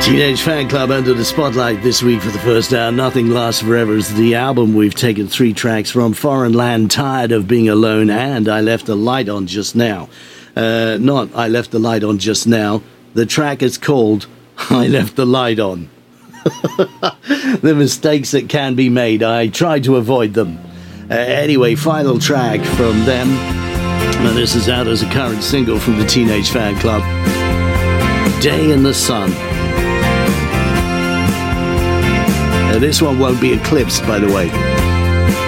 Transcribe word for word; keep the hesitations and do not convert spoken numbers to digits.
Teenage Fan Club under the spotlight this week for the first hour. Nothing Lasts Forever is the album. We've taken three tracks from: Foreign Land, Tired of Being Alone, and I Left the Light On Just Now. Uh, not I Left the Light On Just Now. The track is called I Left the Light On. The mistakes that can be made. I try to avoid them. Uh, anyway, final track from them. And this is out as a current single from the Teenage Fan Club. Day in the Sun. Uh, this one won't be eclipsed, by the way.